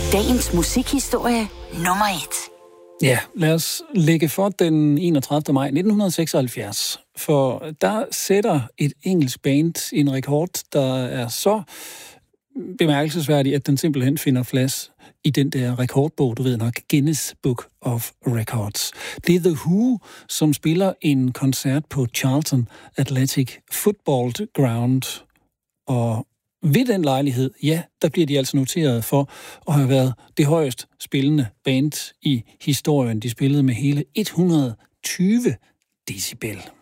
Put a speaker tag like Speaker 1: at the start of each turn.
Speaker 1: Dagens musikhistorie nummer 1.
Speaker 2: Ja, lad os lægge for den 31. maj 1976, for der sætter et engelsk band en rekord, der er så bemærkelsesværdig, at den simpelthen finder plads i den der rekordbog, du ved nok, Guinness Book of Records. Det er The Who, som spiller en koncert på Charlton Athletic Football Ground, og ved den lejlighed, ja, der bliver de altså noteret for at have været det højest spillende band i historien. De spillede med hele 120 decibel.